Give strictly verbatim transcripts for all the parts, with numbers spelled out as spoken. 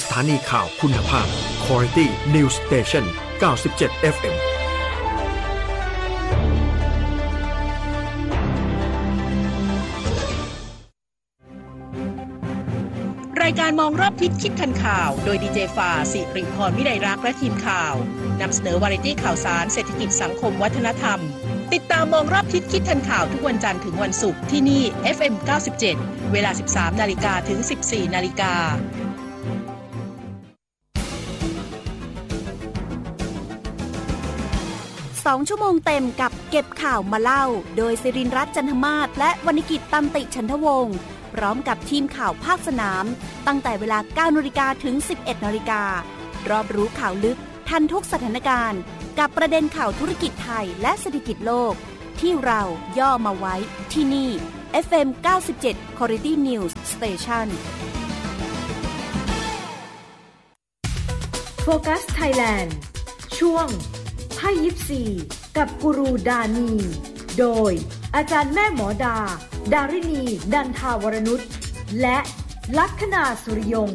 ถานีข่าวคุณภาพ Quality News Station เก้าสิบเจ็ด เอฟ เอ็มรายการมองรอบทิศคิดทันข่าวโดยดีเจฟาสิริพรวิไลรักษ์และทีมข่าวนำเสนอวาไรตี้ข่าวสารเศรษฐกิจสังคมวัฒนธรรมติดตามมองรอบทิศคิดทันข่าวทุกวันจันทร์ถึงวันศุกร์ที่นี่ เอฟ เอ็ม เก้าสิบเจ็ด เวลา สิบสามนาฬิกาถึง สิบสี่นาฬิกาสองชั่วโมงเต็มกับเก็บข่าวมาเล่าโดยศิรินทร์รัตน์จันทมาศและวรรณกิจตันติฉันทวงศ์พร้อมกับทีมข่าวภาคสนามตั้งแต่เวลา เก้านาฬิกาถึง สิบเอ็ดนาฬิการอบรู้ข่าวลึกทันทุกสถานการณ์กับประเด็นข่าวธุรกิจไทยและเศรษฐกิจโลกที่เราย่อมาไว้ที่นี่ เอฟ เอ็ม เก้าสิบเจ็ด Quality News Station Focus Thailand ช่วงไพ่ยิปซีกับกูรูดานีโดยอาจารย์แม่หมอดาดารินีดันทาวรนุชและลัคนาสุริยง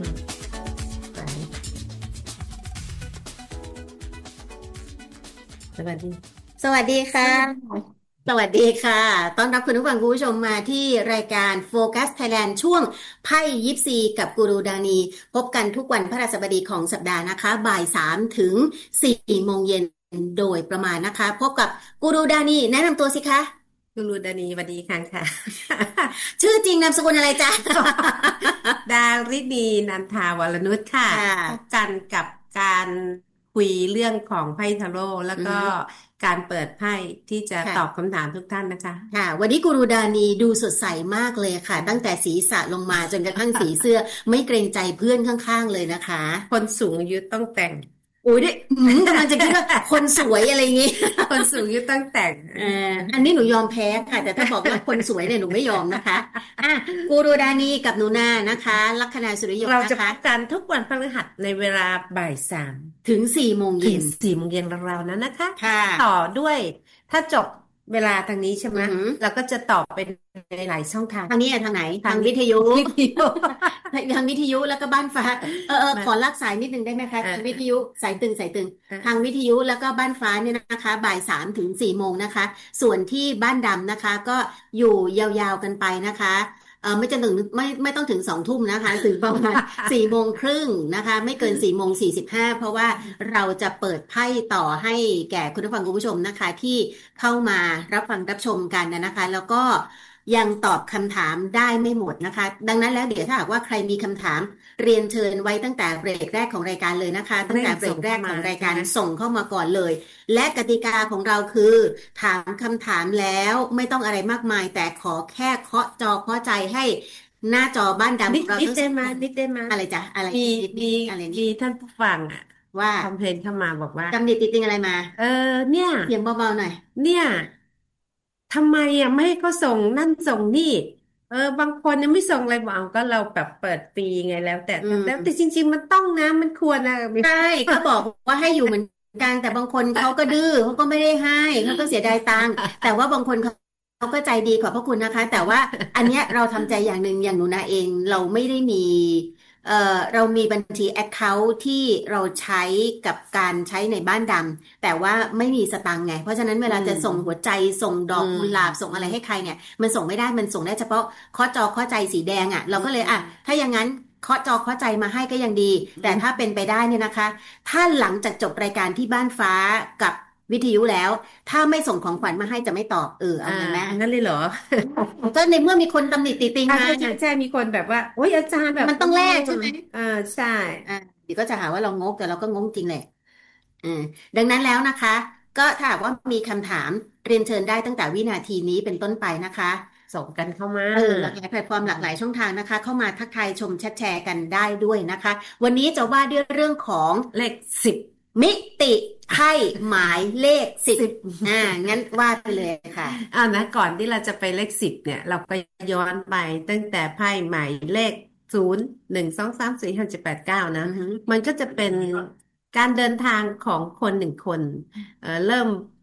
สวัสดีสวัสดีค่ะสวัสดีค่ะต้อนรับคุณผู้ฟังคุณผู้ชมมาที่รายการ Focus Thailand ช่วงไพ่ยิปซีกับกูรูดานีพบกันทุกวันพฤหัสบดีของสัปดาห์นะคะบ่ายสามถึงสี่โมงเย็นโดยประมาณนะคะพบกับกูรูดานีแนะนำตัวสิคะกูรูดานีสวัสดีค่ะค่ะชื่อจริงนามสกุลอะไรจ๊ะดารินีนันทาวรนุชค่ะพบกันกับการคุยเรื่องของไพ่ทาโร่แล้วก็การเปิดไพ่ที่จะตอบคำถามทุกท่านนะคะค่ะวันนี้กูรูดานีดูสดใสมากเลยค่ะตั้งแต่ศีรษะลงมาจนกระทั่งสีเสื้อไม่เกรงใจเพื่อนข้างๆเลยนะคะคนสูงอายุต้องแต่งโอ้ยดิกำลังจะคิดว่าคนสวยอะไรอย่างงี้คนสูงอายุต้องแต่งเอ่ออันนี้หนูยอมแพ้ค่ะแต่ถ้าบอกว่าคนสวยเนี่ยหนูไม่ยอมนะคะอ่ะกูรูดานีกับหนูนานะคะลัคนาสุริยงเราจะพบกันทุกวันพฤหัสในเวลาบ่ายสามถึงสี่โมงเย็นสี่โมงเย็นเราๆนั้นนะคะต่อด้วยถ้าจบเวลาทางนี้ใช่ไหมเราก็จะตอบเป็นในหลายช่องทางทางนี้ทางไหนทางวิทยุทางวิทยุแล้วก็บ้านฟ้าเออเออขอลากสายนิดนึงได้ไหมคะทางวิทยุสายตึงสายตึงทางวิทยุแล้วก็บ้านฟ้าเนี่ยนะคะบ่ายสามถึงสี่โมงนะคะส่วนที่บ้านดำนะคะก็อยู่ยาวๆกันไปนะคะเออไม่จะถึงไม่ไม่ต้องถึงสองทุ่มนะคะถึงประมาณสี่โมงครึ่งนะคะไม่เกินสี่โมงสี่สิบห้าเพราะว่าเราจะเปิดไพ่ต่อให้แก่คุณผู้ฟังคุณผู้ชมนะคะที่เข้ามารับฟังรับชมกันนะคะแล้วก็ยังตอบคำถามได้ไม่หมดนะคะดังนั้นแล้วเดี๋ยวถ้าหากว่าใครมีคำถามเรียนเชิญไว้ตั้งแต่เบรกแรกของรายการเลยนะคะตั้งแต่เบรกแรกของรายการส่งเข้ามาก่อนเลยและกติกาของเราคือถามคำถามแล้วไม่ต้องอะไรมากมายแต่ขอแค่เคาะจอเคาะใจให้หน้าจอบ้านดำของเรานิดได้มานิดได้มาอะไรจ๊ะอะไรมีมีอะไรมีท่านผู้ฟังอ่ะว่าคอมเพลนเข้ามาบอกว่าจำดิติดติงอะไรมาเออเนี่ยเสียงเบาๆหน่อยเนี่ยทำไมอ่ะไม่ให้เขาส่งนั่นส่งนี่เออบางคนยังไม่ส่งอะไรบอกเอาก็เราแบบเปิดฟรีไงแล้วแต่แล้วแต่จริงๆมันต้องนะมันควรนะใช่เขาบอกว่าให้อยู่เหมือนกันแต่บางคนเขาก็ดื้อเขาก็ไม่ได้ให้เขาก็เสียดายตังค์แต่ว่าบางคนเขาเขาก็ใจดีขอบพระคุณนะคะแต่ว่าอันเนี้ยเราทำใจอย่างหนึ่งอย่างหนูนาเองเราไม่ได้มีเอ่อเรามีบัญชี account ที่เราใช้กับการใช้ในบ้านดำแต่ว่าไม่มีสตังค์ไงเพราะฉะนั้นเวลาจะส่งหัวใจส่งดอกกุหลาบส่งอะไรให้ใครเนี่ยมันส่งไม่ได้มันส่งได้เฉพาะเคาะจอเคาะใจสีแดงอ่ะเราก็เลยอ่ะถ้าอย่างนั้นเคาะจอเคาะใจมาให้ก็ยังดีแต่ถ้าเป็นไปได้เนี่ยนะคะถ้าหลังจากจบรายการที่บ้านฟ้ากับวิทยุแล้วถ้าไม่ส่งของขวัญมาให้จะไม่ตอบเออเอาไหมงั้นเลยเหรอก็ในเมื่อมีคนตำหนิติติงมาใช่ใช่มีคนแบบว่าโอ๊ยอาจารย์แบบมันต้องแลกใช่ไหมอ่าใช่อ่าเดี๋ยวก็จะหาว่าเรางกแต่เราก็งกจริงแหละอ่าดังนั้นแล้วนะคะก็ถ้าหากว่ามีคำถามเรียนเชิญได้ตั้งแต่วินาทีนี้เป็นต้นไปนะคะส่งกันเข้ามาเออหลากหลายแพลตฟอร์มหลากหลายช่องทางนะคะเข้ามาทักทายชมแชทแชร์กันได้ด้วยนะคะวันนี้จะว่าด้วยเรื่องของเลขสิบมิติไพ่หมายเลขสิบอ่างั้นว่าไปเลยค่ะอ่านะก่อนที่เราจะไปเลขสิบเนี่ยเราก็ย้อนไปตั้งแต่ไพ่หมายเลขศูนย์หนึ่งสองสามสี่ห้าเจ็ดแปดเก้านะ มันก็จะเป็นการเดินทางของคนหนึ่งคนเอ่อเริ่ม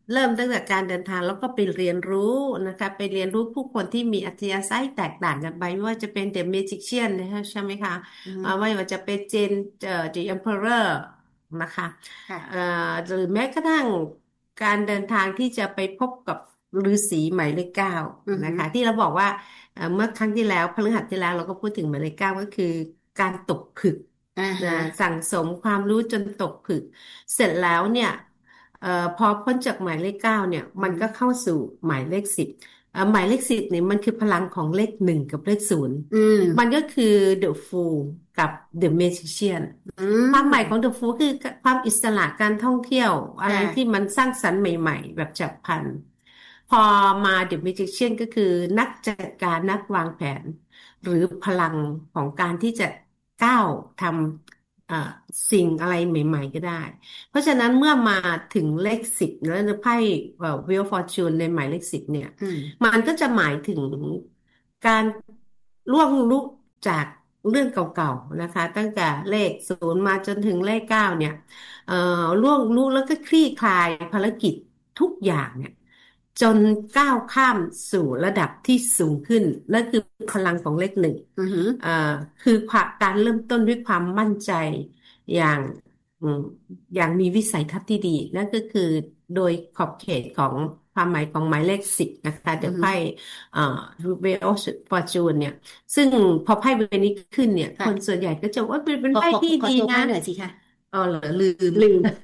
เริ่มตั้งแต่การเดินทางแล้วก็ไปเรียนรู้นะคะไปเรียนรู้ผู้คนที่มีอัธยาศัยแตกต่างกันไปไม่ว่าจะเป็น The Magician นะคะใช่ไหมคะอือฮึอ่าไม่ว่าจะเป็นเจนเอ่อ The Emperor นะคะค่ะเอ่อหรือแม้กระทั่งการเดินทางที่จะไปพบกับฤาษีหมายเลขเก้าอือฮึนะคะที่เราบอกว่าเอ่อเมื่อครั้งที่แล้วพฤหัสที่แล้วเราก็พูดถึงหมายเลขเก้าก็คือการตกผลึกอ่านะฮะสั่งสมความรู้จนตกผลึกเสร็จแล้วเนี่ย เอ่อพอพ้นจากหมายเลขเก้าเนี่ยอืมันก็มเข้าสู่หมายเลขสิบเอ่อหมายเลขสิบเนี่ยมันคือพลังของเลขหนึ่งกับเลขศูนย์อืมมันก็คือ The Fool กับ The Magician อืความหมายของม The Fool คือความอิสระการท่องเที่ยวอะไรที่ค่ะมันสร้างสรรค์ใหม่ๆแบบฉับพลันพอมา The Magician ก็คือนักจัดการนักวางแผนหรือพลังของการที่จะก้าวทำเอ่อสิ่งอะไรใหม่ๆก็ได้ เพราะฉะนั้นเมื่อมาถึงเลขสิบแล้วไพ่เอ่อ Wheel of Fortune ในหมายเลขสิบเนี่ยอืมมันก็จะหมายถึงการล่วงลุจากเรื่องเก่าๆนะคะตั้งแต่เลขศูนย์มาจนถึงเลขเก้าเนี่ยเอ่อล่วงลุแล้วก็คลี่คลายภารกิจทุกอย่างเนี่ยจนก้าวข้ามสู่ระดับที่สูงขึ้นและคือพลังของเลขหนึ่งอือหือเอ่อคือความการเริ่มต้นด้วยความมั่นใจอย่าง อืมอย่างมีวิสัยทัศน์ที่ดีนั่นก็คือโดยขอบเขตของความหมายของหมายเลขสิบนะคะอืเดี๋ยวอหือไพ่เอ่อเวโอฟอร์จูนเนี่ยซึ่งพอไพ่ใบนี้ขึ้นเนี่ยคค่ะนส่วนใหญ่ก็จะว่าเป็นเป็นขอขอไพ่ที่ขอดีนะโชว์ไพ่หน่อยสิคะอ๋อเหรอลืมลืม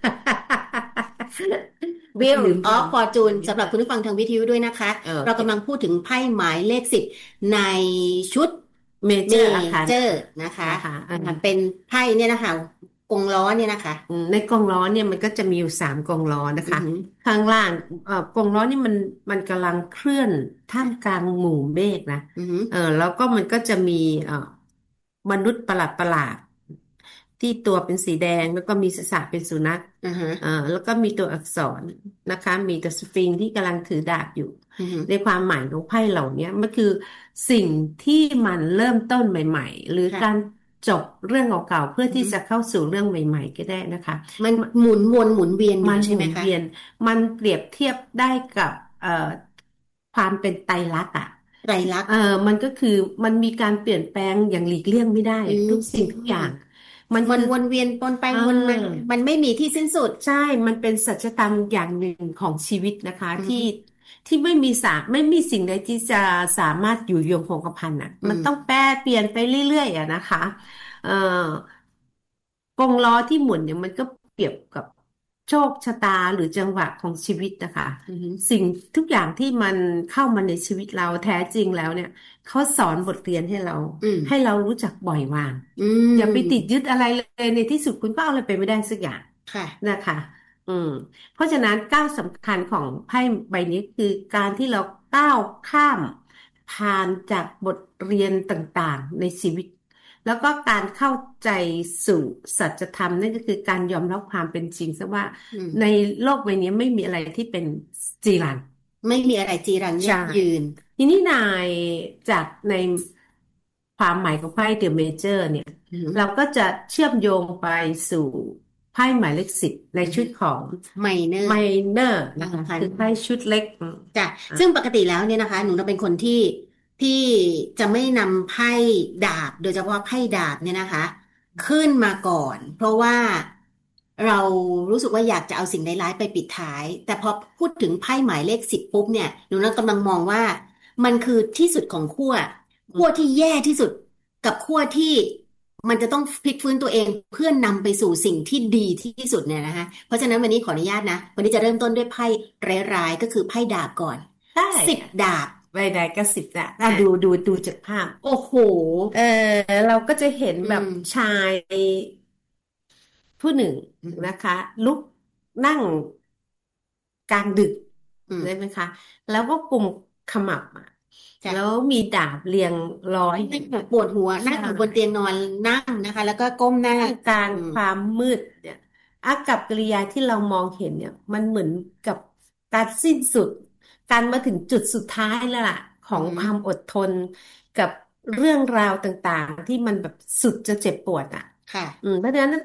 Wheel ลืม of ทำเออ Fortune สำหรับคุณผู้ฟังทางวิทยุด้วยนะคะโอเคเรากำลังพูดถึงไพ่หมายเลขสิบในชุดเมเมเจอร์อาคารเจอร์นะคะนะคะอ่าอ่าเป็นไพ่เนี่ยนะคะกงล้อเนี่ยนะคะอืมในกรงล้อเนี่ยมันก็จะมีอยู่สามกรงล้อนะคะอือหือข้างล่างเอ่อกรงล้อนี่มันมันกำลังเคลื่อนท่ามกลางหมู่เมฆนะอือหือเออแล้วก็มันก็จะมีเอ่อมนุษย์ประหลาดประหลาดที่ตัวเป็นสีแดงแล้วก็มีศีรษะเป็นสุนัขอือหือเอ่อแล้วก็มีตัวอักษรนะคะมีตัวสฟิงค์ที่กำลังถือดาบอยู่อือหือในความหมายของไพ่เหล่านี้มันคือสิ่งที่มันเริ่มต้นใหม่ๆหรือการค่ะจบเรื่องเก่าๆเพื่ออือหือที่จะเข้าสู่เรื่องใหม่ๆก็ได้นะคะมันหมุนวนหมุนเวียนอยู่มันหใช่ไหมคะมุนเวียนมันเปรียบเทียบได้กับเอ่อความเป็นไตรลักษณ์อ่ะไตรลักษเออณ์มันก็คือมันมีการเปลี่ยนแปลงอย่างหลีกเลี่ยงไม่ได้อืทุกสิ่งทุกอมย่างมันมันคือวนเวียนปนไปเอวนมาอมันไม่มีที่สิ้นสุดใช่มันเป็นสัจธรรมอย่างหนึ่งของชีวิตนะคะที่อืมที่ไม่มีสาไม่มีสิ่งใดที่จะสามารถอยู่ยงคงกระพันอ่ะอืมมันต้องแปรเปลี่ยนไปเรื่อยๆอ่ะนะคะเออ กงล้อที่หมุนเนี่ยมันก็เปรียบกับโชคชะตาหรือจังหวะของชีวิตนะคะอืมสิ่งทุกอย่างที่มันเข้ามาในชีวิตเราแท้จริงแล้วเนี่ยเขาสอนบทเรียนให้เราอืมให้เรารู้จักปล่อยวางอือย่าไปติดมยึดอะไรเลยในที่สุดคุณก็เอาอะไรไปไม่ได้สักอย่างค่ะนะคะอืมเพราะฉะนั้นก้าวสำคัญของไพ่ใบนี้คือการที่เราก้าวข้ามผ่านจากบทเรียนต่างๆในชีวิต แล้วก็การเข้าใจสู่สัจธรรมนั่นก็คือการยอมรับความเป็นจริงซะว่าอืมในโลกใบนี้ไม่มีอะไรที่เป็นจีรังไม่มีอะไรจีรังใช่ยั่งยืนทีนี้นายจากในความหมายของไพ่เดอะเมเจอร์เนี่ยอืมเราก็จะเชื่อมโยงไปสู่ไพ่หมายเลขสิบในอืมชุดของไมเนอไมร์เนอร์อ่านะคะค่ะคือไพ่ชุดเล็กอืมจ้ะอ่ะซึ่งปกติแล้วเนี่ยนะคะหนูจะเป็นคนที่ที่จะไม่นำไพ่ดาบโดยเฉพาะไพ่ดาบเนี่ยนะคะขึ้นมาก่อนเพราะว่าเรารู้สึกว่าอยากจะเอาสิ่งร้ายๆไปปิดท้ายแต่พอพูดถึงไพ่หมายเลขสิบปุ๊บเนี่ยหนูน่กำลังมองว่ามันคือที่สุดของขั้วขั้วที่แย่ที่สุดกับขั้วที่มันจะต้องพลิกฟื้นตัวเองเพื่อนำไปสู่สิ่งที่ดีที่สุดเนี่ยนะคะเพราะฉะนั้นวันนี้ขออนุญาตนะวันนี้จะเริ่มต้นด้วยไพ่ร้ายๆก็คือไพ่ดาบก่อนได้สิบดาบใบใดก็สิบนะอ่ะอ่ะดูดูดูจากภาพโอ้โหเออเราก็จะเห็นอืแบบมชายผู้หนึ่งอืมนะคะลุกนั่งกลางดึกอืมได้ไหมคะแล้วก็กุมขมับอะจ้ะแล้วมีดาบเรียงร้อยอยู่นั่งแบบปวดหัวนั่ใช่งอยู่บนเตียงนอนนั่งนะคะแล้วก็ก้มหน้าท่ามกลางอืมความมืดเนี่ยอากับกิริยาที่เรามองเห็นเนี่ยมันเหมือนกับการสิ้นสุดการมาถึงจุดสุดท้ายแล้วล่ะขออืงความมอดทนกับเรื่องราวต่างๆที่มันแบบสุดจะเจ็บปวดอ่ะค่ะอืมเพราะฉะนั้น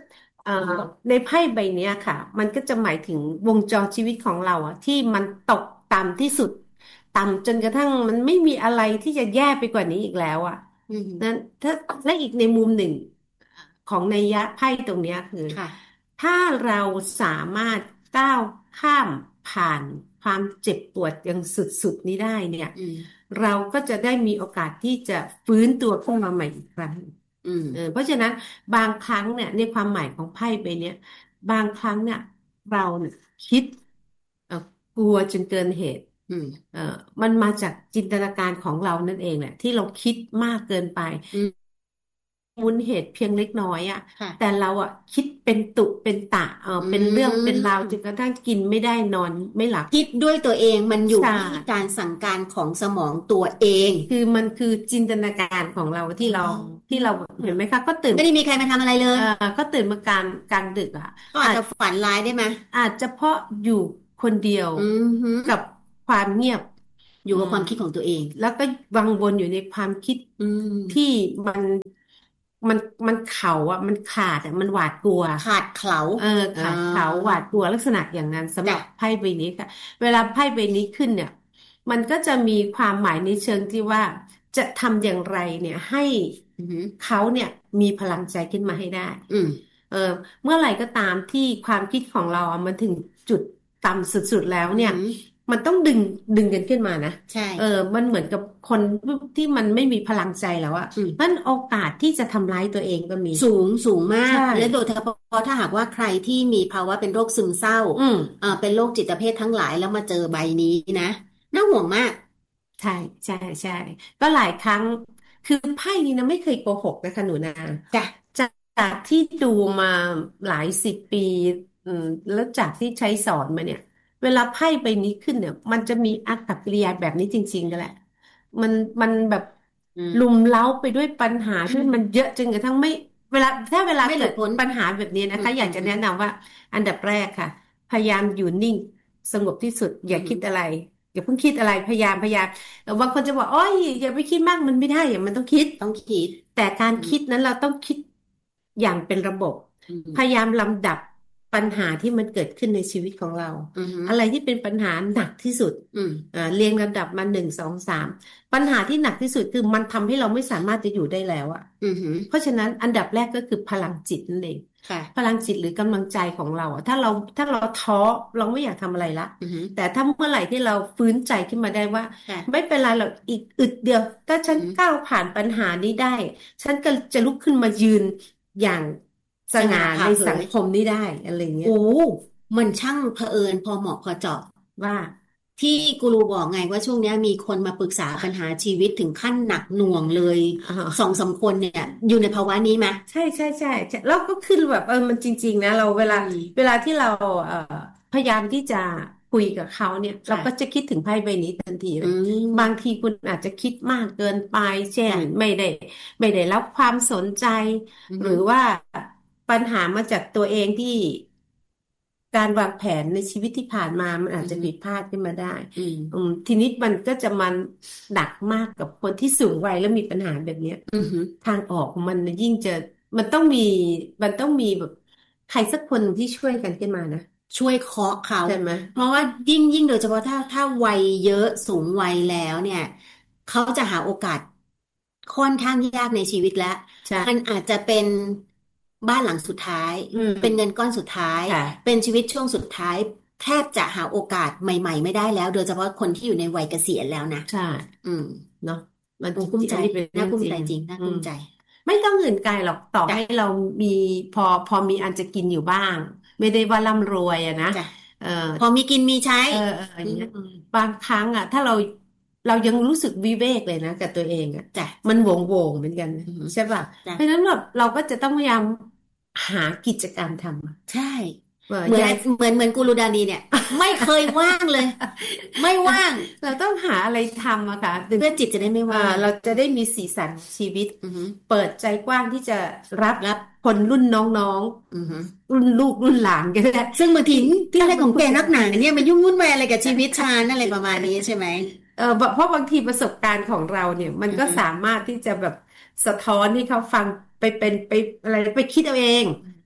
เอ่อในไพ่ใบเนี้ยค่ะมันก็จะหมายถึงวงจรชีวิตของเราอะที่มันตกต่ำที่สุดต่ำจนกระทั่งมันไม่มีอะไรที่จะแย่ไปกว่านี้อีกแล้วอะอืมนั้นถ้าและอีกในมุมหนึ่งของนัยยะไพ่ตรงเนี้ยคือค่ะถ้าเราสามารถก้าวข้ามผ่านความเจ็บปวดอย่างสุดๆนี้ได้เนี่ยอืมเราก็จะได้มีโอกาสที่จะฟื้นตัวขึ้นมาใหม่อีกครั้งอืมเออเพราะฉะนั้นบางครั้งเนี่ยในความหมายของไพ่ใบเนี้ยบางครั้งเนี่ยเราเนี่ยคิดเอ่อกลัวจนเกินเหตุอืมเอ่อมันมาจากจินตนาการของเรานั่นเองแหละที่เราคิดมากเกินไปอืมมูลเหตุเพียงเล็กน้อยอ่ะแต่ค่ะเราอ่ะคิดเป็นตุเป็นตะเอออืเป็นเรื่องเป็นราวจนมกระทั่งกินไม่ได้นอนไม่หลับคิดด้วยตัวเองมันอยู่ใช่ที่การสั่งการของสมองตัวเองคือมันคือจินตนาการของเราที่เราอ๋อที่เราเห็นไหมคะก็ตื่นไม่ได้มีใครมาทำอะไรเลยเอ่อก็ตื่นมากลางกลางดึกอ่ะก็อาจอาจจะฝันร้ายได้ไหมอาจจะเพราะอยู่คนเดียวอืมฮึกับความเงียบอยู่อืมกับความคิดของตัวเองแล้วก็วังวนอยู่ในความคิดอืที่มมันมันมันเขาอ่ะมันขาดอ่ะมันหวาดกลัวขาดเขลาเอออ่าขาดเขาหวาดกลัวลักษณะอย่างนั้นสำหรัจ้ะบไพ่ใบนี้ค่ะเวลาไพ่ใบนี้ขึ้นเนี่ยมันก็จะมีความหมายในเชิงที่ว่าจะทำอย่างไรเนี่ยให้อือหือเขาเนี่ยมีพลังใจขึ้นมาให้ได้อืมเออเมื่อไหร่ก็ตามที่ความคิดของเราอ่ะมันถึงจุดต่ำสุดๆแล้วเนี่ยอือหือมันต้องดึงดึงกันขึ้นมานะใช่เออมันเหมือนกับคนที่มันไม่มีพลังใจแล้วอะอืมมันโอกาสที่จะทำร้ายตัวเองก็มีสูงสูงมาใช่กและโดยเฉพาะถ้าหากว่าใครที่มีภาวะเป็นโรคซึมเศร้าอืมเอ่อเป็นโรคจิตเภททั้งหลายแล้วมาเจอใบนี้นะน่าห่วงมากใช่ใช่ใช่ก็หลายครั้งคือไพ่นี้นะไม่เคยโกหกนะคะหนูนาจ้ะจากจากที่ดูมาหลายสิบปีอืมแล้วจากที่ใช้สอนมาเนี่ยเวลาไพ่ใบนี้ขึ้นเนี่ยมันจะมีอากัปกิริยาแบบนี้จริงๆก็แหละมันมันแบบอืมลุมเล้าไปด้วยปัญหาที่มันเยอะจนกระทั่งไม่เวลาถ้าเวลาเกิดไม่หลุดพ้นปัญหาแบบนี้อืนะคะอยากจะมอืมอืมแนะนำว่าอันดับแรกค่ะพยายามอยู่นิ่งสงบที่สุดอย่าอืมคิดอะไรอย่าเพิ่งคิดอะไรพยายามพยายาม แต่บางคนจะบอกโอ้ยอย่าไปคิดมากมันไม่ได้อย่างมันต้องคิดต้องคิดแต่การอืมคิดนั้นเราต้องคิดอย่างเป็นระบบอืพยายามมลำดับปัญหาที่มันเกิดขึ้นในชีวิตของเราอืมอะไรที่เป็นปัญหาหนักที่สุดอืมอ่าเรียงลำดับมาหนึ่งสองสามปัญหาที่หนักที่สุดคือมันทำให้เราไม่สามารถจะอยู่ได้แล้วอะอืมเพราะฉะนั้นอันดับแรกก็คือพลังจิตนั่นเองค่ะพลังจิตหรือกำลังใจของเราอะถ้าเราถ้าเราท้อเราไม่อยากทำอะไรละอืมแต่ถ้าเมื่อไหร่ที่เราฟื้นใจขึ้นมาได้ว่า ไม่ค่ะเป็นไรหรอกอีกอึดเดียวถ้าฉันอืมก้าวผ่านปัญหานี้ได้ฉันก็จะลุกขึ้นมายืนอย่างสง่าสง่าผ่าในเผยสังคมนี้ได้อะไรเงี้โอ้ยมันช่างเผอิญพอเหมาะพอเจาะว่าที่กูรูบอกไงว่าช่วงเนี้ยมีคนมาปรึกษาปัญหาชีวิตถึงขั้นหนักหน่วงเลยอ๋อสองสามคนเนี่ยอยู่ในภาวะนี้ไหมใช่ใช่ใช่ใช่แล้วก็ขึ้นแบบเออมันจริงๆนะเราเวอืลาเวมลาที่เราเอ่อพยายามที่จะคุยกับเขาเนี่ยเราก็ค่ะจะคิดถึงไพ่ใบนี้ทันทีเลอืยบางมทีคุณอาจจะคิดมากเกินไปเช่นจ้ะไม่ได้ไม่ได้รับความสนใจอืหรือมว่าปัญหามาจากตัวเองที่ การวางแผนในชีวิตที่ผ่านมามันอาอืจจะผิดมพลาดขึ้นมาได้อืมอืมทีนี้มันก็จะมันหนักมากกับคนที่สูงวัยแล้วมีปัญหาแบบเนี้ยอืมอืมทางออกของมันน่ะยิ่งจะมันต้องมีมันต้องมีแบบใครสักคนหนึ่งที่ช่วยกันขึ้นมานะช่วยเคาะเขาใช่ไหมเพราะว่ายิ่งยิ่งโดยเฉพาะถ้าถ้าวัยเยอะสูงวัยแล้วเนี่ยเขาจะหาโอกาสค่อนข้างยากในชีวิตแล้วใช่มันอาจจะเป็นบ้านหลังสุดท้ายอืมเป็นเงินก้อนสุดท้ายค่ะเป็นชีวิตช่วงสุดท้ายแทบจะหาโอกาสใหม่ๆไม่ได้แล้วโดยเฉพาะคนที่อยู่ในวัยเกษียณแล้วนะใช่อืมเนาะมันโอ้กุ้มใจอันนี้เป็นน่าเรื่องจริงกุ้มใจจริงน่าอืมกุ้มใจไม่ต้องอื่นไกลหรอกต่อจ้ะให้เรามีพอพอมีอันจะกินอยู่บ้างไม่ได้ว่าร่ำรวยอะนะจ้ะเออพอมีกินมีใช้เออเออออืย่างเงี้ยมบางครั้งอ่ะถ้าเราเรายังรู้สึกวิเวกเลยนะกับตัวเองอ่ะจ้ะมันโหวงโหวงเหมือนกันนะอืมใช่ป่ะจ้ะเพราะฉะนั้นแบบเราก็จะต้องพยายามหากิจกรรมทำอะใช่ว่าเหมือนยายเหมือนเหมือนกูรูดานีเนี่ยไม่เคยว่างเลยไม่ว่างเราต้องหาอะไรทำอะค่ะถึงเพื่อจิตจะได้ไม่อ่าว่างเราจะได้มีสีสันชีวิตอือหือเปิดใจกว้างที่จะรับรับคนรุ่นน้องอือหือๆรุ่นลูกรุ่นหลานก็ได้ซึ่งบางทีที่ที่อะไรของมาคุยกับแกนักหนาเนี่ยมายุ่งวุ่นวายอะไรกับชีวิตฉันอะไรประมาณนี้ใช่ไหมเออเพราะบางทีประสบการณ์ของเราเนี่ยมันก็อือหือสามารถที่จะแบบสะท้อนให้เขาฟังไปเป็นไปอะไรไปคิดเอาเอง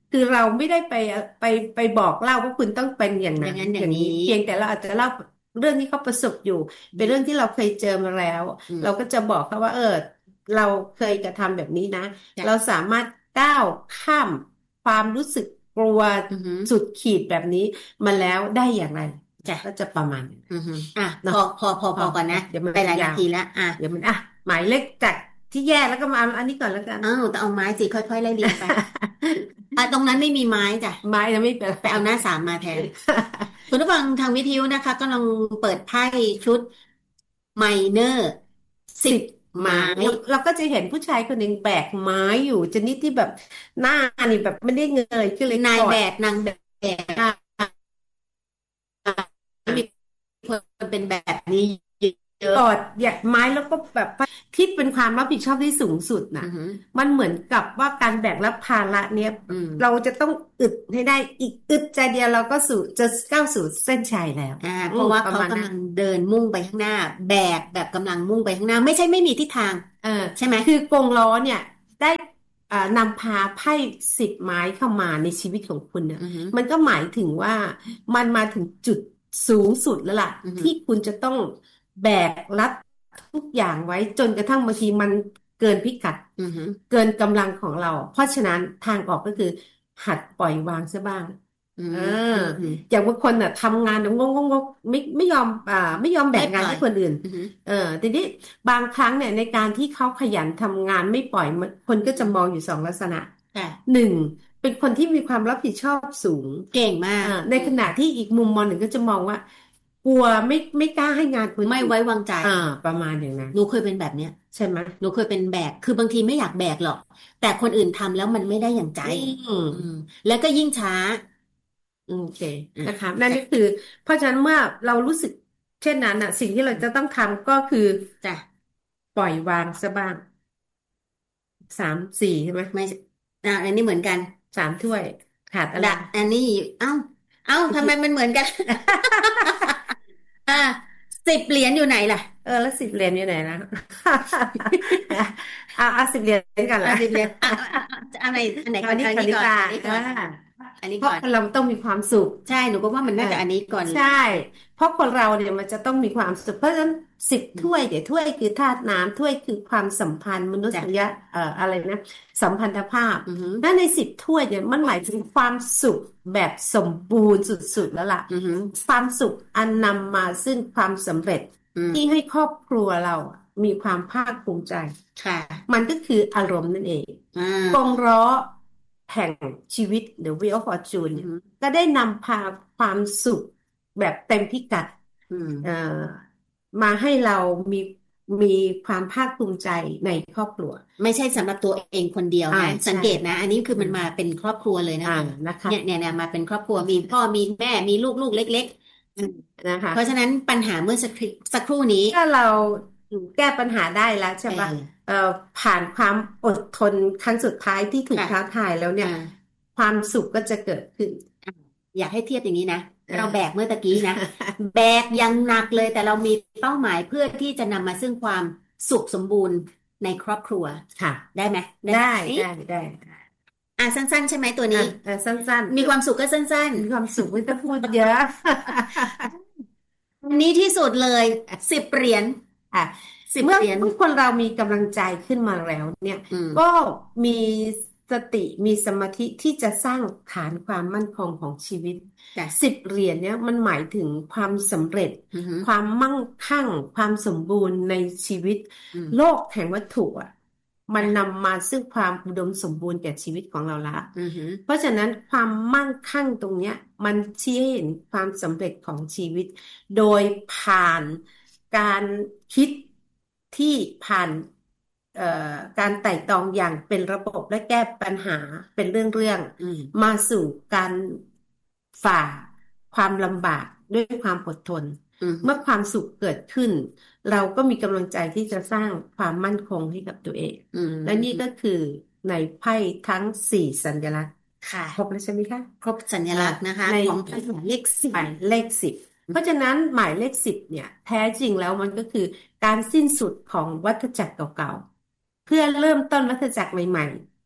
คือเราไม่ได้ไปไปไปบอกเล่าว่าคุณต้องเป็นอย่างนั้นอย่างนั้นออย่าย่างงนี้นี้ เพียงแต่เราอาจจะเล่าเรื่องที่เขาประสบอยู่ เป็นเรื่องที่เราเคยเจอมาแล้วอืมเราก็จะบอกเขาว่า เออ เราเคยกระทำแบบนี้นะจ้ะเราสามารถก้าวข้ามความรู้สึกกลัวอือหือสุดขีดแบบนี้มาแล้วได้อย่างไรจ้ะก็จะประมาณนั้นอือฮึอ่ะเนาะพอพอพอพอก่อนนะเดี๋ยวมันไปหลายยานาว ทีแล้วอ่ะเดี๋ยวมันอ่ะหมายเลขจากที่แย่แล้วก็มาอันนี้ก่อนแล้วกันอ้าวแต่เอาไม้สิค่อยๆไล่เรียงไป อ่ะตรงนั้นไม่มีไม้จ้ะไม้จะไม่เป็นไรไปเอาหน้าสามมาแทน คุณผู้ฟังทางวิทยุนะคะกำลังเปิดไพ่ชุดไมเนอร์สิบไม้เราเราก็จะเห็นผู้ชายคนหนึ่งแบกไม้อยู่ชนิดที่แบบหน้านี่แบบไม่ได้เงยขึ้นเลยนายกอดแบกนางแบกมีคนเป็นแบบนี้เยอะกอดเหยียดไม้แล้วก็แบบคิดเป็นความรับผิดชอบที่สูงสุดนะอือหือมันเหมือนกับว่าการแบกรับภาระเนี้ยอืมเราจะต้องอึดให้ได้อีกอึดใจเดียวเราก็สู่จะก้าวสู่เส้นชัยแล้วอ่า เพราะว่าอืมเขาประมาณกำนั้ลันงเดินมุ่งไปข้างหน้า แบกแบบกำลังมุ่งไปข้างหน้า ไม่ใช่ไม่มีทิศทางเออใช่ไหมคือกงล้อเนี่ยได้อ่านำพาไพ่สิบไม้เข้ามาในชีวิตของคุณเนี่ยอือหือมันก็หมายถึงว่ามันมาถึงจุดสูงสุดแล้วล่ะอือหือที่คุณจะต้องแบกรับทุกอย่างไว้จนกระทั่งบางทีมันเกินพิกัดอือหือเกินกำลังของเรา เพราะฉะนั้นทางออกก็คือ หัดปล่อยวางซะบ้างอืมเอออืมอย่างบางคนน่ะทำงานงงงงไม่ไม่ยอมอ่าไม่ยอมแบ่งงานไม่ปล่อยให้คนอื่นอือหือเออทีนี้บางครั้งเนี่ยในการที่เขาขยันทำงานไม่ปล่อยมันคนก็จะมองอยู่สองลักษณะค่ะหนึ่งเป็นคนที่มีความรับผิดชอบสูงเก่งมากอ่าในขณะที่อีกมุมมองหนึ่งก็จะมองว่า กลัวไม่ไม่กล้าให้งานคนไม่อื่นไว้วางใจอ่า ประมาณอย่างนั้นหนูเคยเป็นแบบเนี้ยใช่ไหมหนูเคยเป็นแบก คือบางทีไม่อยากแบกหรอก แต่คนอื่นทำแล้วมันไม่ได้อย่างใจอืมอืม แล้วก็ยิ่งช้าโอเคอ่ะนะคะนั่นก็คือ เพราะฉะนั้นเมื่อเรารู้สึกเช่นนั้นอ่ะ สิ่งที่เราจะต้องทำก็คือจ้ะปล่อยวางซะบ้างสามสี่ใช่ไหมไม่อ่าอันนี้เหมือนกันสามถ้วยขาดอะไรดะอันนี้ เอ้า เอ้าทำไมมันเหมือนกัน อ่าสิบเหรียญอยู่ไหนล่ะเออแล้วสิบเหรียญอยู่ไหนนะ เอาเอาสิบเหรียญกันอ่ะละสิบเหรียญอ่ะอ่ะอ่ะอันไหนอันไหนก่อัอน นนี้อันคนี้ณิก่อนตาอันนี้ก่อนอ่าอันนี้เพก่ราะอนคนเราต้องมีความสุขใช่ หนูก็ว่ามันน่าจะอันนี้ก่อนใช่ เพราะคนเราเนี่ยมันจะต้องมีความสุข เพราะฉะนั้นสิบถ้วยเดี๋ยวถ้วยคือธาตุน้ำถ้วยคือความสัมพันธ์มนุษจ้ะยะเอ่ออะไรนะ สัมพันธภาพอือหือและในสิบถ้วยเนี่ยมันหมายถึงความสุขแบบสมบูรณ์สุดๆแล้วล่ะอือหือความสุขอันนำมาซึ่งความสำเร็จอืมที่ให้ครอบครัวเรามีความภาคภูมิใจค่ะมันก็คืออารมณ์นั่นเองอ่ากงล้อแห่งชีวิต The Wheel of Fortune อือเนี่ยหือก็ได้นำพาความสุขแบบเต็มพิกัดอืมเอ่อมาให้เรามีมีความภาคภูมิใจในครอบครัวไม่ใช่สำหรับตัวเองคนเดียวอ่านะใช่สังเกตนะ อันนี้คือมันมาเป็นครอบครัวเลยนะอ่าคะนะคะเนี่ยเนี่ยเนี่ยมาเป็นครอบครัว มีพ่อ มีแม่ มีลูกลูกเล็กๆอืมนะคะเพราะฉะนั้นปัญหาเมื่อสักครู่สักครู่นี้ถ้าเราแก้ปัญหาได้แล้วใช่ปะเออเอ่อผ่านความอดทนครั้งสุดท้ายที่ถูกค่ะท้าทายแล้วเนี่ยอ่าความสุขก็จะเกิดขึ้นอยากให้เทียบอย่างนี้นะเออเราแบกเมื่อตะกี้นะ แบกอยังหนักเลย แต่เรามีเป้าหมายเพื่อที่จะนำมาซึ่งความสุขสมบูรณ์ในครอบครัวค่ะได้ไหมได้หมได้ได้อ่ะสั้นๆ ใช่ไหมตัวอ่ะนี้เออสั้นมีความสุขก็สั้นๆมีความสุขไม่ต้องพูดเยอะๆ อันนี้ที่สุดเลยสิบเหรียญอ่ะสิบเมื่อเหรียญเมื่อคนเรามีกำลังใจขึ้นมาแล้วเนี่ยอืมก็มีสติมีสมาธิที่จะสร้างฐานความมั่นคงของชีวิตจ้ะสิบเหรียญเนี่ยมันหมายถึงความสำเร็จอือหือความมั่งคั่ง ความสมบูรณ์ในชีวิตอืมโลกแห่งวัตถุอ่ะมันนำมาซึ่งความอุดมสมบูรณ์แก่ชีวิตของเราละอือหือเพราะฉะนั้นความมั่งคั่งตรงเนี้ยมันชี้ให้เห็นความสำเร็จของชีวิต โดยผ่านการคิดที่ผ่านเอ่อการไต่ตรองอย่างเป็นระบบและแก้ปัญหาเป็นเรื่องอืมๆมาสู่การฝ่าความลำบากด้วยความอดทนอืมเมื่อความสุขเกิดขึ้น เราก็มีกำลังใจที่จะสร้างความมั่นคงให้กับตัวเองอืมและนี่ก็คือในไพ่ทั้งสี่สัญลักษณ์ค่ะครบแล้วใช่ไหมคะครบสัญลักษณ์นะคะในของไพ่หมายเลขสิบหมายเลขสิบเพราะฉะนั้นหมายเลขสิบเนี่ยแท้จริงแล้วมันก็คือการสิ้นสุดของวัฏจักรเก่าๆเพื่อเริ่มต้นวัฏจักรใหม่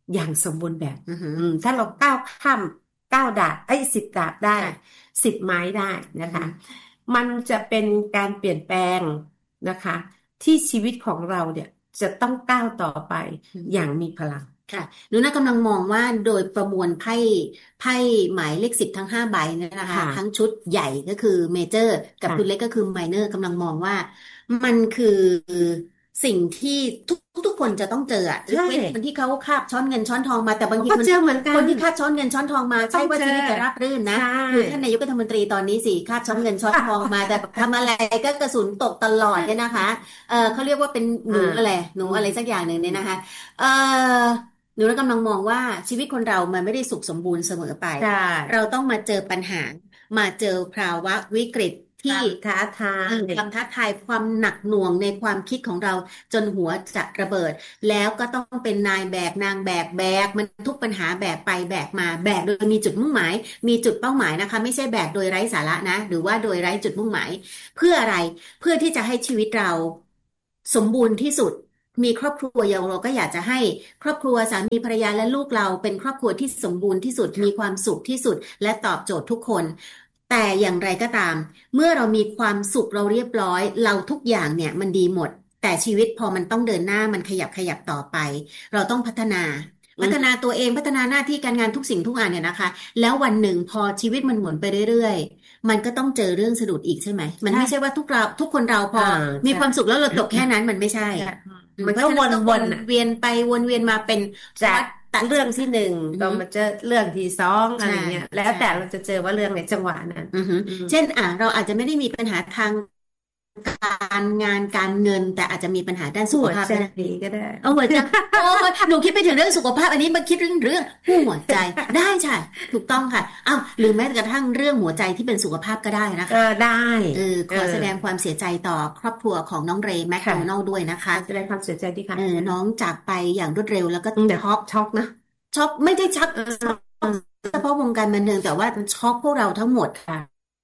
อย่างสมบูรณ์แบบอือหืออืมถ้าเราก้าวข้ามเก้าดาบไอ้สิบดาบได้ค่ะสิบไม้ได้นะคะ มันจะเป็นการเปลี่ยนแปลงนะคะ ที่ชีวิตของเราเนี่ยจะต้องก้าวต่อไปอืมอย่างมีพลังค่ะหนูน่ากำลังมองว่าโดยประมวลไพ่ไพ่หมายเลขสิบทั้งห้าใบเนี่ยนะคะค่ะทั้งชุดใหญ่ก็คือเมเจอร์กับค่ะชุดเล็กก็คือไมเนอร์กำลังมองว่ามันคือสิ่งที่ทุกทุกคนจะต้องเจออะยกเว้นคนที่เขาคาบช้อนเงินช้อนทองมาแต่บางทีก็คนเจอเหมือนกันคนที่คาบช้อนเงินช้อนทองมาใช่ว่าต้องเจอชีวิตจะราบรื่นนะใช่คือท่านนายกรัฐมนตรีตอนนี้สิคาบช้อนเงินช้อนทองมา แต่ทำอะไรก็กระสุนตกตลอดเนี่ยนะคะเออเขาเรียกว่าเป็นหนูอะไรหนูอะไรสักอย่างหนึ่งเนี่ยนะคะเออ หนูกำลังมองว่าชีวิตคนเรามันไม่ได้สุขสมบูรณ์เสมอไปใช่เราต้องมาเจอปัญหา มาเจอภาวะวิกฤตที่ท้าทายเออความท้าทายความหนักหน่วงในความคิดของเราจนหัวจะระเบิด แล้วก็ต้องเป็นนายแบกนางแบกแบกมันทุกปัญหาแบกไปแบกมาแบกโดยมีจุดมุ่งหมาย มีจุดเป้าหมายนะคะ ไม่ใช่แบกโดยไร้สาระนะ หรือว่าโดยไร้จุดมุ่งหมาย เพื่ออะไรเพื่อที่จะให้ชีวิตเราสมบูรณ์ที่สุด มีครอบครัวอย่างเราก็อยากจะให้ครอบครัวสามีภรรยาและลูกเราเป็นครอบครัวที่สมบูรณ์ที่สุด มีความสุขที่สุด และตอบโจทย์ทุกคน แต่อย่างไรก็ตาม เมื่อเรามีความสุขเราเรียบร้อย เราทุกอย่างเนี่ยมันดีหมด แต่ชีวิตพอมันต้องเดินหน้ามันขยับขยับต่อไป เราต้องพัฒนา พัฒนาตัวเองพัฒนาหน้าที่การงานทุกสิ่งทุกอย่างเนี่ยนะคะ แล้ววันหนึ่งพอชีวิตมันหมุนไปเรื่อยๆมันก็ต้องเจอเรื่องสะดุดอีกใช่ไหมมันไม่ใช่ว่าทุกเราทุกคนเราพออ่ามีใช่ความสุขแล้วเราจบแค่นั้นมันไม่ใช่มันก็วนเพราะฉะวนๆน่ะเวียนไปวนเวียนมาเป็นจากวัฏฏะเรื่องที่หนึ่งอือฮึก็มาเจอเรื่องที่สองอะไรเงี้ยใช่แล้วแต่ใช่เราจะเจอว่าเรื่องในจังหวะนั้นอือฮึอืมเช่นอ่ะเราอาจจะไม่ได้มีปัญหาทางการงานการเงิน แต่อาจจะมีปัญหาด้านสุขหัวภาพใจก็ได้ก็ได้เอาหัวใจโอ้ยหนูคิดไปถึงเรื่องสุขภาพอันนี้มาคิดเรื่องเรื่องหัวใจได้ใช่ถูกต้องค่ะอ้าวหรือแม้กระทั่งเรื่องหัวใจที่เป็นสุขภาพก็ได้นะคะก็ได้เออขอแสดงความเสียใจต่อครอบครัวของน้องเรย์แมคโดนัลด์ด้วยนะคะแสดงความเสียใจด้วยค่ะเออน้องจากไปอย่างรวดเร็วแล้วก็เดี๋ยวช็อกช็อกนะช็อกไม่ได้ช็อกเออช็อกเฉพาะวงการบันเทิงแต่ว่าช็อกพวกเราทั้งหมดค่ะ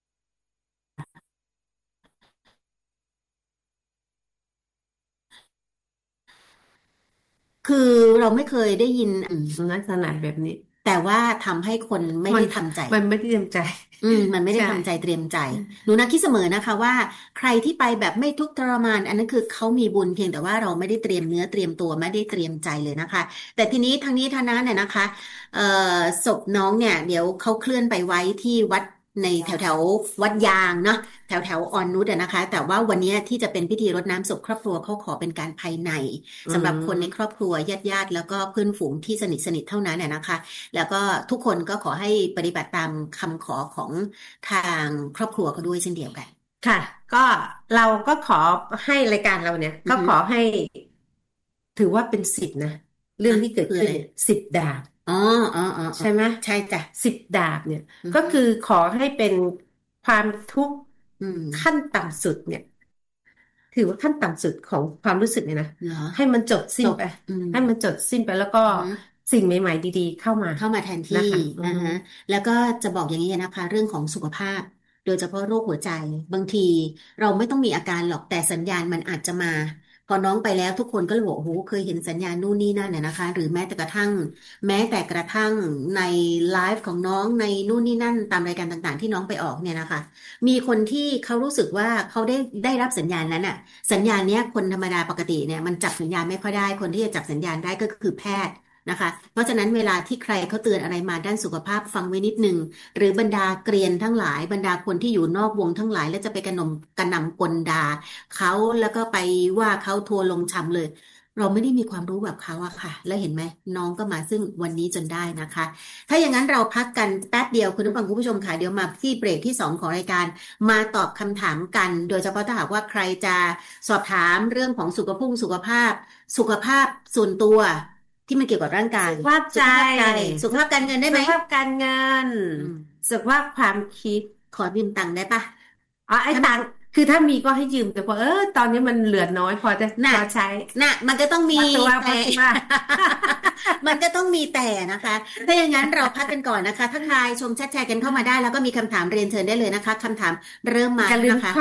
คือเราไม่เคยได้ยินอืมลักษณะแบบนี้แต่ว่าทำให้คนไม่มัได้นทำใจมันไม่ได้เตรียมใจอืมมันไม่ได้ใช่ทำใจเตรียมใจ หนูนะคิดเสมอนะคะว่า ใครที่ไปแบบไม่ทุกข์ทรมาน อันนั้นคือเขามีบุญเพียงแต่ว่าเราไม่ได้เตรียมเนื้อเตรียมตัวไม่ได้เตรียมใจเลยนะคะ แต่ทีนี้ทางนี้ทางนั้นเนี่ยนะคะเอ่อศพน้องเนี่ย เดี๋ยวเขาเคลื่อนไปไว้ที่วัดในแถวแถววัดยางเนาะแถวแถวอ่อนนุชอะนะคะ แต่ว่าวันนี้ที่จะเป็นพิธีรดน้ำศพครอบครัวเขาขอเป็นการภายในสำหรับคนในครอบครัวญาติญาติแล้วก็เพื่อนฝูงที่สนิทสนิทเท่านั้นน่ะนะคะ แล้วก็ทุกคนก็ขอให้ปฏิบัติตามคำขอของทางครอบครัวเขาด้วยเช่นเดียวกันค่ะ ก็เราก็ขอให้รายการเราเนี่ยอือฮึก็ขอให้ ถือว่าเป็นสิบนะ เรื่องที่เกิดคือขึ้อะนไรเนี่ยสิบดาบอ๋ออ๋ออ๋อใช่ไหมใช่จ้ะสิบดาบเนี่ยอือฮึก็คือขอให้เป็นความทุกข์อืมขั้นต่ำสุดเนี่ย ถือว่าขั้นต่ำสุดของความรู้สึกเนี่ยนะเหรอให้มันจบสิ้นจบไปอืมให้มันจบสิ้นไปแล้วก็อือฮึสิ่งใหม่ ๆ ดีๆ เข้ามาเข้ามาแทนนะที่คะอืนะอฮึฮะแล้วก็จะบอกอย่างนี้นะคะ เรื่องของสุขภาพ โดยเฉพาะโรคหัวใจ บางทีเราไม่ต้องมีอาการหรอกแต่สัญญาณมันอาจจะมา พอน้องไปแล้วทุกคนก็เลยบอกโอ้โหเคยเห็นสัญญาณนู่นนี่นั่นเนี่ยนะคะ หรือแม้แต่กระทั่ง แม้แต่กระทั่งในไลฟ์ของน้องในนู่นนี่นั่นตามรายการต่างๆ ที่น้องไปออกเนี่ยนะคะ มีคนที่เขารู้สึกว่าเขาได้ได้รับสัญญาณนั้นอะสัญญาณเนี้ยคนธรรมดาปกติเนี่ยมันจับสัญญาณไม่ค่อยได้ คนที่จะจับสัญญาณได้ก็คือแพทย์นะคะ เพราะฉะนั้นเวลาที่ใครเขาเตือนอะไรมาด้านสุขภาพฟังไว้นิดนึง หรือบรรดาเกรียนทั้งหลายบรรดาคนที่อยู่นอกวงทั้งหลาย แล้วจะไปกระหน่ำกระหน่ำกลด่าเขาแล้วก็ไปว่าเขาทัวร์ลงชำเลย เราไม่ได้มีความรู้แบบเขาอะค่ะ แล้วเห็นไหมน้องก็มาซึ่งวันนี้จนได้นะคะ ถ้าอย่างนั้นเราพักกันแป๊บเดียวคุณผู้ฟังคุณผู้ชมค่ะเดี๋ยวมาที่เบรกที่สองของรายการมาตอบคำถามกัน โดยเฉพาะถ้าหากว่าใครจะสอบถามเรื่องของสุขภาพสุขภาพ สุขภาพส่วนตัวที่มันเกี่ยวกับร่างกายสุขภาพใจสุขภาพการเงินได้ไหมสุขภาพการเงินอืมสุขภาพความคิดขอยืมตังค์ได้ปะอ๋อไอ้ตังค์คือถ้ามีก็ให้ยืมแต่พอเออตอนนี้มันเหลือน้อยพอจะน่ะพอใช้น่ะมันก็ต้องมีพัสวะแต่พัสวะมันก็ต้องมีแต่นะคะ ถ้าอย่างนั้นเราพักกันก่อนนะคะทักทายชมแชทแชร์กันเข้ามาได้ แล้วก็มีคำถามเรียนเชิญได้เลยนะคะคำถามเริ่มมาอย่าลืมนะคะเคาะ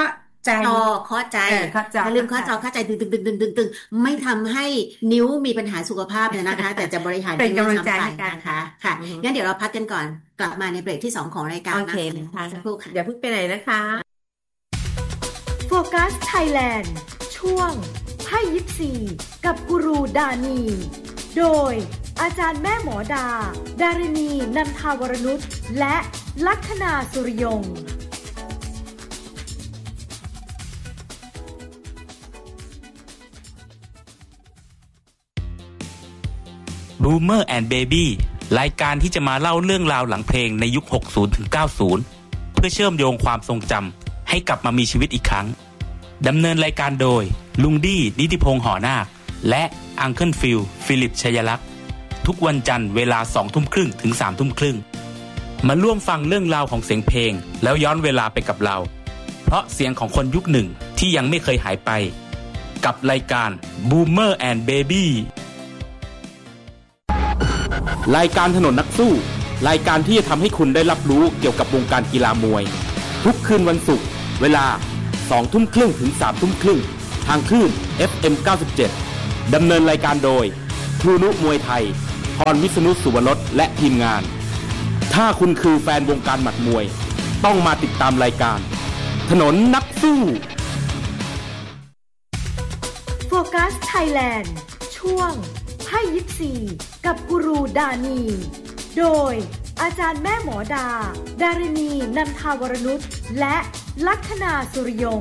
ใจจอเคาะใจอย่าลืมเคาะจอเคาะใจตึงตึงตึงตึงตึงตึงไม่ทำให้นิ้วมีปัญหาสุขภาพเนี่ยนะคะ แต่จะบริหารเป็นกำลังใจนะคะค่ะงั้นเดี๋ยวเราพักกันก่อนกลับมาในเบรกที่สองของรายการนะคะสักครู่ค่ะอย่าเพิ่งไปไหนนะคะโฟกัสไทยแลนด์ช่วงไพ่ยิปซีกับกูรูดานีโดยอาจารย์แม่หมอดาดาริณีนันทาวรนุชและลัคนาสุริยง Boomer and Baby รายการที่จะมาเล่าเรื่องราวหลังเพลงในยุค หกสิบ ถึง เก้าสิบ เพื่อเชื่อมโยงความทรงจำให้กลับมามีชีวิตอีกครั้งดำเนินรายการโดยลุงดี้นิติพงษ์หอนาคและอังเคิลฟิลฟิลิปชัยลักษณ์ทุกวันจันทร์เวลา สองทุ่มครึ่ง ถึง สามทุ่มครึ่งมาร่วมฟังเรื่องราวของเสียงเพลงแล้วย้อนเวลาไปกับเราเพราะเสียงของคนยุคหนึ่งที่ยังไม่เคยหายไปกับรายการ Boomer and Babyรายการถนนนักสู้รายการที่จะทำให้คุณได้รับรู้เกี่ยวกับวงการกีฬามวยทุกคืนวันศุกร์เวลา สองทุ่มครึ่ง ถึง สามทุ่มครึ่งทางคลื่น เอฟ เอ็ม เก้าสิบเจ็ด ดำเนินรายการโดยครูนุมวยไทยพรวิษณุสุวรสและทีมงานถ้าคุณคือแฟนวงการหมัดมวยต้องมาติดตามรายการถนนนักสู้โฟกัสไทยแลนด์ช่วงไพ่ยิปซีกับกูรูดานีโดยอาจารย์แม่หมอดาดาริณีนันทาวรนุชและลัคนาสุริยง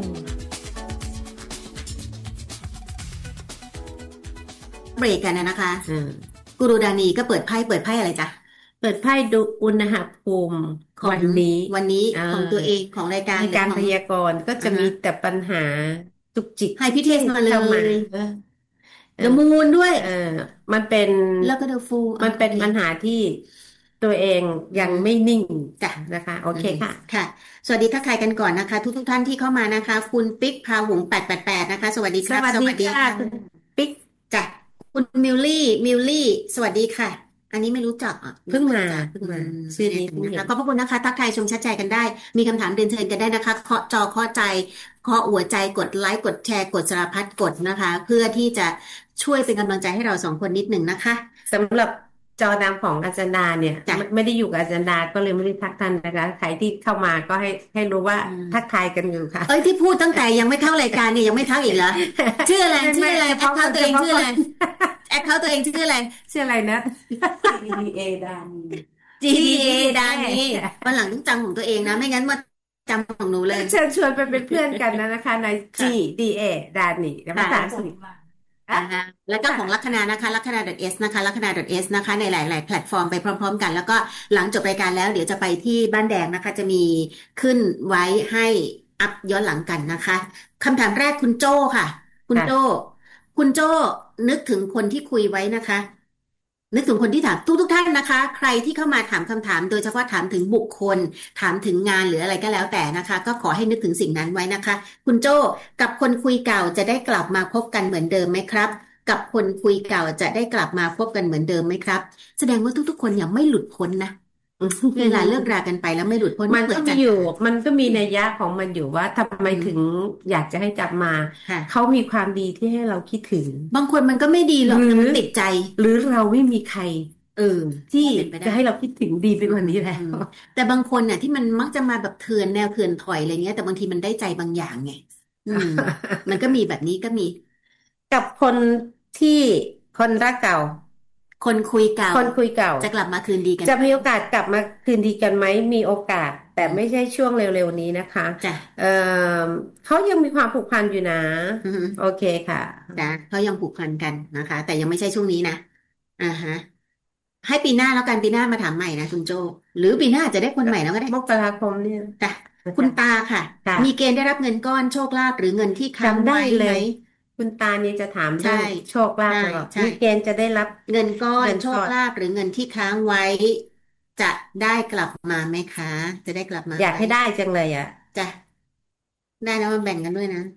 เบรกกันนะคะกูรูดานีก็เปิดไพ่เปิดไพ่อะไรจ๊ะเปิดไพ่ดูอุณหภูมิวันนี้วันนี้ของตัวเองของรายการการพยากรณ์ก็จะมีแต่ปัญหาจุกจิกให้พิเทศมาเลยเดอะมูนด้วยเออมันเป็นแล้วก็เดอะฟูลมันเป็นปัญหาที่ตัวเองยังไม่นิ่งจ้ะนะคะโอเคค่ะค่ะสวัสดีทักทายกันก่อนนะคะทุกทุกท่านที่เข้ามานะคะคุณปิ๊กพาหงแปดแปดแปดนะคะสวัสดีครับสวัสดีค่ะคุณปิ๊กจ้ะคุณมิลลี่มิลลี่สวัสดีค่ะอันนี้ไม่รู้จักอ่ะเพิ่งมาเพิ่งมาชื่อนี้นะคะขอบพระคุณนะคะทักทายชมชัดใจกันได้มีคำถามเรียนเชิญกันได้นะคะเคาะจอเคาะใจเคาะหัวใจกดไลค์กดแชร์กดสารพัดกดนะคะเพื่อที่จะช่วยเป็นกำลังใจให้เราสองคนนิดหนึ่งนะคะสำหรับจอดำของอาจารย์ดาเนี่ยไม่ได้อยู่กับอาจารย์ดาก็เลยไม่ได้ทักท่านนะคะใครที่เข้ามาก็ให้ให้รู้ว่าทักทายกันอยู่ค่ะเอ้ยที่พูดตั้งแต่ยังไม่เข้ารายการเนี่ยยังไม่ทักอีกเหรอชื่ออะไรชื่ออะไรแอคเคาท์ตัวเองชื่ออะไรแอคเคาท์ตัวเองชื่ออะไรชื่ออะไรนะจี ดี เอ ดานี จี ดี เอ ดานีวันหลังต้องจำของตัวเองนะไม่งั้นมาจำของหนูเลยเชิญชวนไปเป็นเพื่อนกันนะคะใน จี ดี เอ ดานีภาษาอังกฤษนะคะแล้วก็ของลัคนานะคะลัคนา .s นะคะลัคนา .s นะคะในหลายๆแพลตฟอร์มไปพร้อมๆกันแล้วก็หลังจบรายการแล้วเดี๋ยวจะไปที่บ้านแดงนะคะจะมีขึ้นไว้ให้อัพย้อนหลังกันนะคะคำถามแรกคุณโจ้ค่ะคุณโจ้คุณโจ้นึกถึงคนที่คุยไว้นะคะนึกถึงคนที่ถามทุกทุกท่านนะคะใครที่เข้ามาถามคำถามโดยเฉพาะถามถึงบุคคลถามถึงงานหรืออะไรก็แล้วแต่นะคะก็ขอให้นึกถึงสิ่งนั้นไว้นะคะคุณโจ้กับคนคุยเก่าจะได้กลับมาพบกันเหมือนเดิมไหมครับกับคนคุยเก่าจะได้กลับมาพบกันเหมือนเดิมไหมครับแสดงว่าทุกๆคนยังไม่หลุดพ้นนะเวลาเลิกรากันไปแล้วไม่หลุดพ้นมันก็มีอยู่มันก็มีนัยยะของมันอยู่ว่าทำไมถึงอยากจะให้กลับมาเขามีความดีที่ให้เราคิดถึงบางคนมันก็ไม่ดีหรอกมันติดใจหรือเราไม่มีใครเออที่จะให้เราคิดถึงดีไปกว่านี้แล้วแต่บางคนน่ะที่มันมักจะมาแบบเถื่อนแนวเถื่อนถอยอะไรเงี้ยแต่บางทีมันได้ใจบางอย่างไงมันก็มีแบบนี้ก็มีกับคนที่คนรักเก่าคนคุยเก่าคนคุยเก่าจะกลับมาคืนดีกันจะมีโอกาสกลับมาคืนดีกันไหมมีโอกาสแต่ไม่ใช่ช่วงเร็วๆนี้นะคะจ้ะเออเขายังมีความผูกพันอยู่นะโอเคค่ะจ้ะเขายังผูกพันกันนะคะแต่ยังไม่ใช่ช่วงนี้นะอ่าฮะให้ปีหน้าแล้วกันปีหน้ามาถามใหม่นะคุณโจหรือปีหน้าจะได้คนใหม่แล้วก็ได้มกราคมเนี่ยจ้ะคุณตาค่ะมีเกณฑ์ได้รับเงินก้อนโชคลาภหรือเงินที่ค้างไว้ไหมคุณตานี่จะถามเรื่องโชคลาภหรอมีเกณฑ์จะได้รับเงินก้อนโชคลาภหรือเงินที่ค้างไว้จะได้กลับมาไหมคะจะได้กลับมาอยากให้ได้จังเลยอ่ะจ้ะได้แล้วมาแบ่งกันด้วยนะ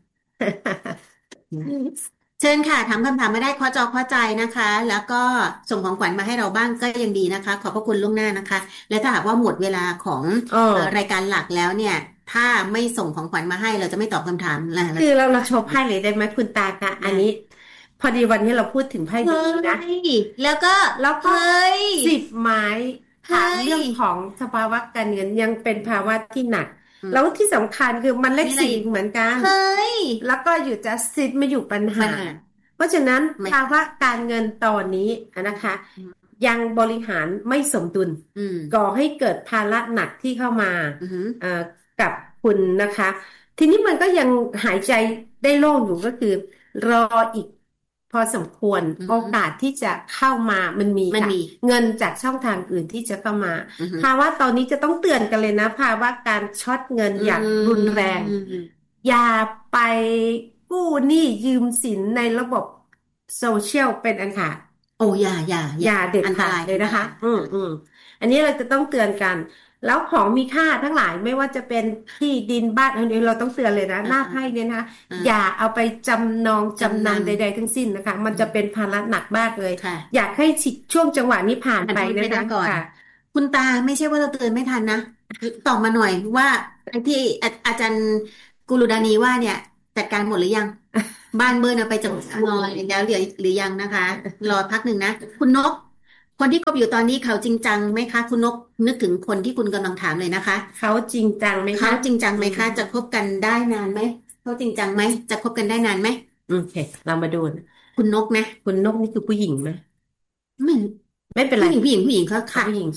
เชิญค่ะถามคำถามมาได้ข้อจอข้อใจนะคะแล้วก็ส่งของขวัญมาให้เราบ้างก็ยังดีนะคะขอบพระคุณล่วงหน้านะคะและถ้าหากว่าหมดเวลาของรายการหลักแล้วเนี่ยถ้าไม่ส่งของขวัญมาให้เราจะไม่ตอบคำถามนะคือเราเราโชว์ไพ่เลยได้ไหมคุณตาคะอันนี้พอดีวันนี้เราพูดถึงไพ่ดีนะแล้วก็แล้วก็สิบไม้ถามเรื่องของสภาวะการเงินยังเป็นภาวะที่หนักแล้วที่สำคัญคือมันเลขสี่เหมือนกันแล้วก็อยู่จะสิทธิ์มาอยู่ปัญหาเพราะฉะนั้นภาวะการเงินตอนนี้นะคะยังบริหารไม่สมดุลก่อให้เกิดภาระหนักที่เข้ามากับคุณนะคะทีนี้มันก็ยังหายใจได้โล่งอยู่ก็คือรออีกพอสมควรโอกาสที่จะเข้ามามันมีค่ะเงินจากช่องทางอื่นที่จะเข้ามาภาวะตอนนี้จะต้องเตือนกันเลยนะภาวะการช็อตเงินอย่างรุนแรงอย่าไปกู้หนี้ยืมสินในระบบโซเชียลเป็นอันขาดโอ้อย่าอย่าอย่าเด็ดขาดเลยนะคะอืมอืมอันนี้เราจะต้องเตือนกันแล้วของมีค่าทั้งหลายไม่ว่าจะเป็นที่ดินบ้านอันนี้เราต้องเตือนเลยนะหน้าไพ่เนี่ยนะอย่าเอาไปจำนองจำนำใดๆทั้งสิ้นนะคะมันจะเป็นภาระหนักมากเลยอยากให้ช่วงจังหวะนี้ผ่านไปนะคะคุณตาไม่ใช่ว่าเราเตือนไม่ทันนะตอบมาหน่อยว่าที่อาจารย์กุลดานีว่าเนี่ยจัดการหมดหรือยังบ้านเบิร์นเอาไปจังงอยแล้วหรือหรือยังนะคะรอพักหนึ่งนะคุณนกคนที่คบอยู่ตอนนี้เขาจริงจังไหมคะคุณนกนึกถึงคนที่คุณกำลังถามเลยนะคะเขาจริงจังไหมคะเขาจริงจังไหมคะจะคบกันได้นานไหมเขาจริงจังไหมจะคบกันได้นานไหมโอเคเรามาดูคุณนกนะคุณนกนี่คือผู้หญิงไหมไม่ไม่เป็นไรผู้หญิงผู้หญิงผู้หญิงเขาค่ะผู้หญิง